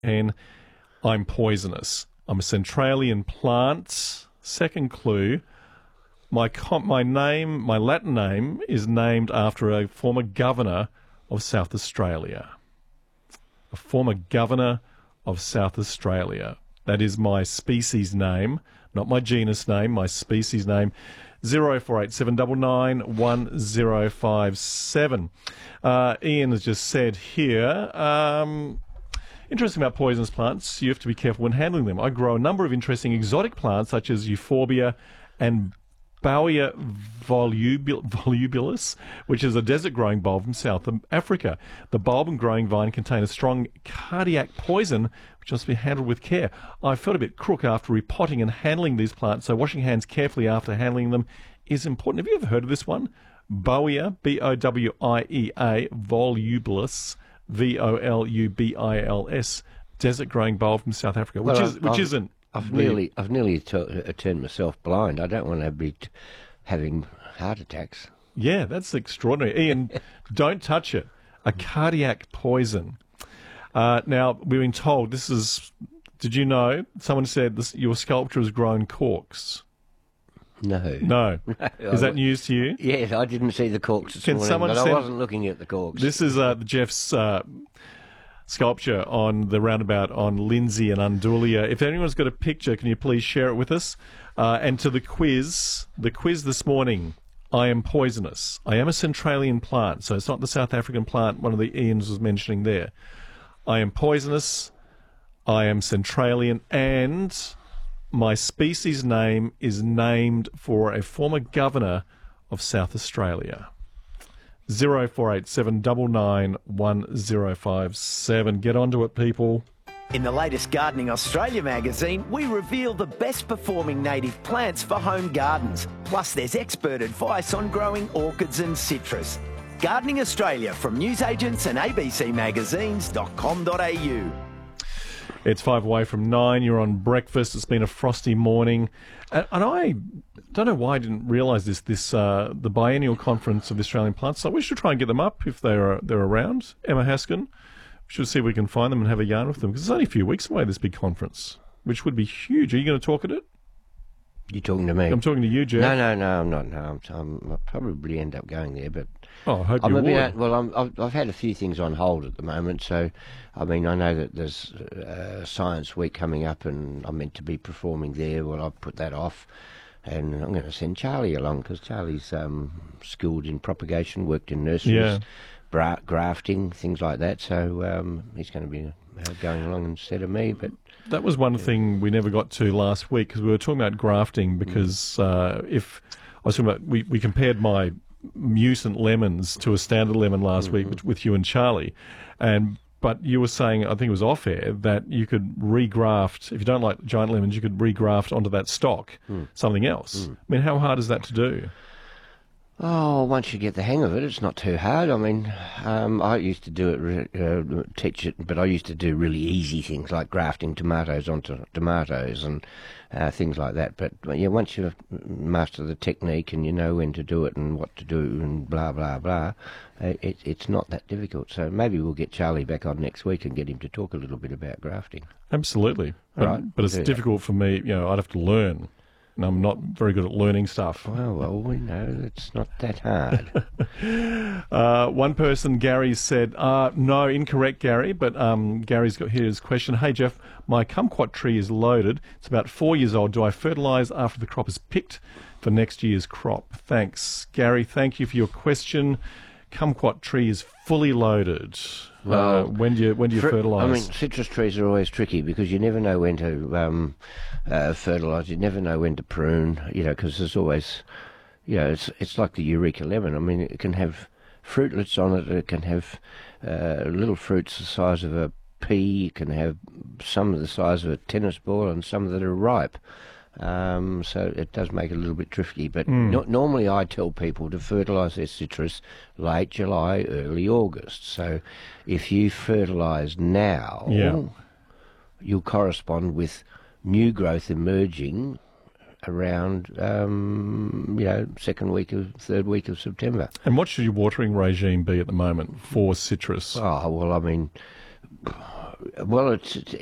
And I'm poisonous. I'm a Centralian plant. Second clue, my Latin name is named after a former governor of South Australia. A former governor of South Australia. That is my species name, not my genus name, my species name. 0487991057. Ian has just said here, interesting about poisonous plants, you have to be careful when handling them. I grow a number of interesting exotic plants such as euphorbia and Bowia volubilis, which is a desert-growing bulb from South Africa. The bulb and growing vine contain a strong cardiac poison, which must be handled with care. I felt a bit crook after repotting and handling these plants, so washing hands carefully after handling them is important. Have you ever heard of this one? Bowia, B-O-W-I-E-A, volubilis, V-O-L-U-B-I-L-S, desert-growing bulb from South Africa, which isn't. I've nearly turned myself blind. I don't want to be having heart attacks. Yeah, that's extraordinary. Ian, don't touch it. A cardiac poison. Now, we've been told this is... Did you know? Someone said your sculpture has grown corks. No. Is that news to you? Yes, I didn't see the corks this morning, but I wasn't looking at the corks. This is Jeff's... sculpture on the roundabout on Lindsay and Undulia. If anyone's got a picture, can you please share it with us? And to the quiz this morning, I am poisonous. I am a Centralian plant, so it's not the South African plant one of the Ians was mentioning there. I am poisonous, I am Centralian, and my species name is named for a former governor of South Australia. 0487991057. Get onto it, people. In the latest Gardening Australia magazine, we reveal the best performing native plants for home gardens. Plus, there's expert advice on growing orchids and citrus. Gardening Australia from newsagents and abcmagazines.com.au. It's 5 away from 9. You're on breakfast. It's been a frosty morning. And I don't know why I didn't realise this. The biennial conference of the Australian plants. So we should try and get them up if they're around. Emma Haskin. We should see if we can find them and have a yarn with them. Because it's only a few weeks away, this big conference, which would be huge. Are you going to talk at it? You're talking to me? I'm talking to you, Jeff. No, I'm not. No, I'll probably end up going there, but... Oh, I hope you would. I've had a few things on hold at the moment, so, I mean, I know that there's Science Week coming up and I'm meant to be performing there. Well, I've put that off, and I'm going to send Charlie along because Charlie's schooled in propagation, worked in nurseries, grafting, things like that, so he's going to be going along instead of me, but... That was one thing we never got to last week because we were talking about grafting because if I was talking about, we compared my mutant lemons to a standard lemon last week with you and Charlie, but you were saying, I think it was off air, that you could regraft, if you don't like giant lemons, you could regraft onto that stock something else. I mean, how hard is that to do? Oh, once you get the hang of it, it's not too hard. I mean, I used to do it, teach it, but I used to do really easy things like grafting tomatoes onto tomatoes and things like that. But yeah, once you master the technique and you know when to do it and what to do and blah, blah, blah, it's not that difficult. So maybe we'll get Charlie back on next week and get him to talk a little bit about grafting. Absolutely. Right. But it's difficult for me, I'd have to learn. And I'm not very good at learning stuff. Well, we know it's not that hard. One person, Gary, said, no, incorrect, Gary, but Gary's got here his question. Hey, Jeff, my kumquat tree is loaded. It's about 4 years old. Do I fertilise after the crop is picked for next year's crop? Thanks. Gary, thank you for your question. Kumquat tree is fully loaded. Well, when do you fertilise? I mean, citrus trees are always tricky because you never know when to fertilise. You never know when to prune. Because there's always, it's like the Eureka lemon. I mean, it can have fruitlets on it. It can have little fruits the size of a pea. It can have some of the size of a tennis ball, and some that are ripe. So it does make it a little bit tricky, but normally I tell people to fertilise their citrus late July, early August. So if you fertilise now, you'll correspond with new growth emerging around, second week of, third week of September. And what should your watering regime be at the moment for citrus? Oh, well, I mean... Well, it's